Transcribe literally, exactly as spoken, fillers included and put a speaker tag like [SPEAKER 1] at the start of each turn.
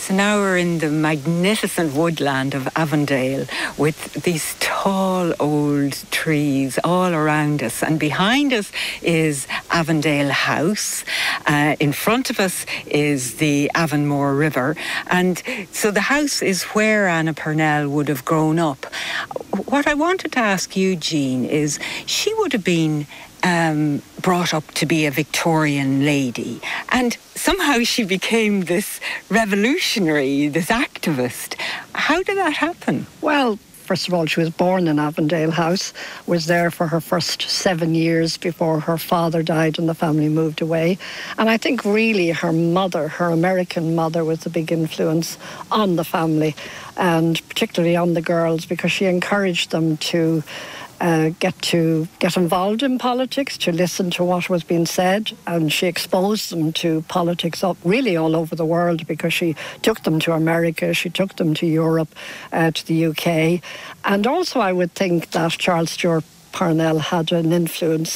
[SPEAKER 1] So now we're in the magnificent woodland of Avondale with these tall old trees all around us. And behind us is Avondale House. Uh, in front of us is the Avonmore River. And so the house is where Anna Purnell would have grown up. What I wanted to ask you, Jean, is she would have been Um, brought up to be a Victorian lady, and somehow she became this revolutionary, this activist. How did that happen?
[SPEAKER 2] Well, first of all, she was born in Avondale House, was there for her first seven years before her father died and the family moved away. And I think really her mother, her American mother, was a big influence on the family, and particularly on the girls, because she encouraged them to Uh, get to get involved in politics, to listen to what was being said, and she exposed them to politics up really all over the world, because she took them to America, she took them to Europe, uh, to the U K, and also I would think that Charles Stewart Parnell had an influence